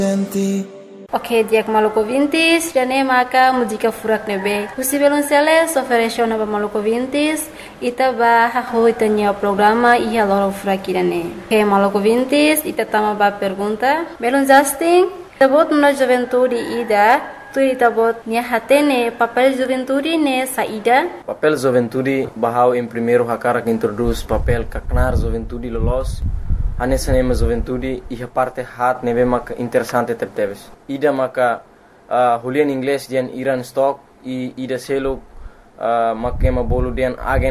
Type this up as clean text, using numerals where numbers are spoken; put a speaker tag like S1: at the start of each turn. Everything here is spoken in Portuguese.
S1: Ok, diak Maluku Vintis, dane maka mujika furak nebe. Usibelon sele soferesyon na Maluku Vintis, ita ba haho itanya programa iha loro furak dane. Ok, Maluku Vintis, ita tama ba pergunta. Belon Justin, tabot na juventude ida, tu tabot nia hatene papel juventude ne saída.
S2: Papel juventude bahau em primeiro hakara que introduz papel kaknar juventude lolos. Anessa nema juventude e a parte hat neve mak interessante terteves. Ida maka Julian inglês dian Iran stock e ida selo mak kema bolu dian agen